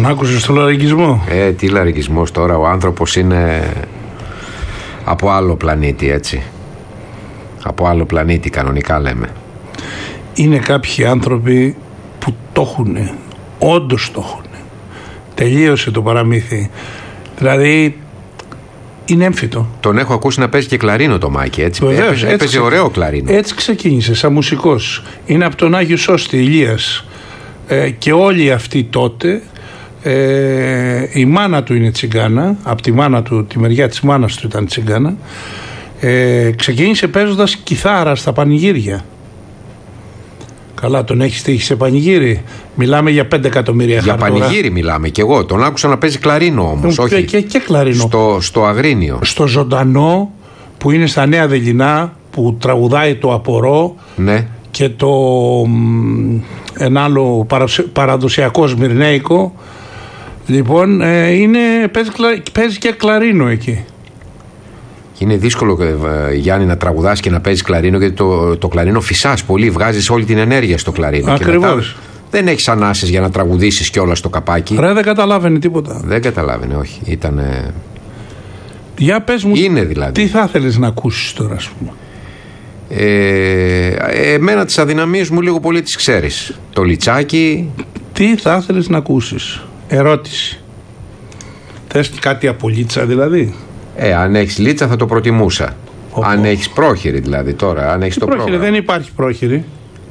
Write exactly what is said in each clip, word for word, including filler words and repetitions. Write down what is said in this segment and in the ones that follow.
Τον άκουσες στο λαρικισμό? Ε, τι λαρικισμός τώρα, ο άνθρωπος είναι από άλλο πλανήτη, έτσι. Από άλλο πλανήτη κανονικά λέμε. Είναι κάποιοι άνθρωποι που το έχουνε, όντως το έχουνε. Τελείωσε το παραμύθι. Δηλαδή είναι έμφυτο. Τον έχω ακούσει να παίζει και κλαρίνο το Μάκη, έτσι. Βεβαίως, έπαιζε, έτσι έπαιζε ξεκίνησε. ωραίο κλαρίνο. Έτσι ξεκίνησε σαν μουσικός. Είναι από τον Άγιο Σώστη Ηλίας. Ε, και όλοι αυτοί τότε, ε, η μάνα του είναι τσιγκάνα, από τη μάνα του, τη μεριά της μάνας του ήταν τσιγκάνα. Ε, ξεκίνησε παίζοντας κιθάρα στα πανηγύρια. Καλά, τον έχει τύχει σε πανηγύρι? Μιλάμε για πέντε εκατομμύρια Για χαρτόρα. πανηγύρι μιλάμε κι εγώ. Τον άκουσα να παίζει κλαρίνο όμως. Και, όχι και, και κλαρίνο. Στο, στο Αγρίνιο. Στο Ζωντανό που είναι στα Νέα Δελινά, που τραγουδάει το Απορώ, Ναι. και το μ, ένα άλλο παραδοσ- παραδοσιακό σμυρνέικο. Λοιπόν, ε, είναι, παίζει, κλα- παίζει και κλαρίνο εκεί. Είναι δύσκολο, ε, Γιάννη, να τραγουδάς και να παίζεις κλαρίνο, γιατί το, το κλαρίνο φυσάς πολύ, βγάζεις όλη την ενέργεια στο κλαρίνο. Ακριβώς. Και μετά δεν έχεις ανάσες για να τραγουδήσεις κιόλας το καπάκι. Ρε, δεν καταλάβαινε τίποτα. Δεν καταλάβαινε, όχι. Ήτανε... Για πες μου, Είναι δηλαδή. τι θα ήθελες να ακούσεις τώρα, ας πούμε? Ε, εμένα τις αδυναμίες μου λίγο πολύ τις ξέρεις. Το λιτσάκι. Τι θα ήθελες να ακούσεις? Ερώτηση. Θες κάτι από λίτσα δηλαδή? Ε, αν έχεις λίτσα θα το προτιμούσα. Οπό. Αν έχεις πρόχειρη δηλαδή τώρα, αν έχεις το Πρόχειρη, πρόγραμμα. δεν υπάρχει πρόχειρη.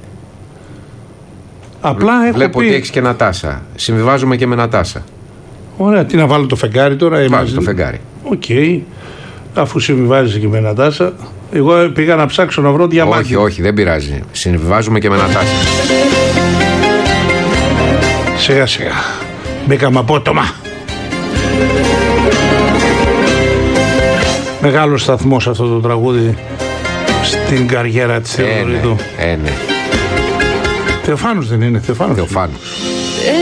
Απλά έχω Βλέπω πει... ότι έχεις και Νατάσα. Συμβιβάζουμε και με Νατάσα. Ωραία, τι να βάλω το φεγγάρι τώρα? Βάζω Είμαστε- το φεγγάρι. Οκ. Αφού συμβιβάζεσαι και με Νατάσα, εγώ πήγα να ψάξω να βρω διαμάντι. Όχι, όχι, δεν πειράζει. Συμβιβάζουμε και με Νατάσα. Σιγά σιγά. Μπήκαμε απότομα. Μεγάλο σταθμός αυτό το τραγούδι στην καριέρα της Ε, ναι, Θεοδωρίδου. ε, ναι. Θεοφάνους δεν είναι? Θεοφάνους. Θεοφάνους.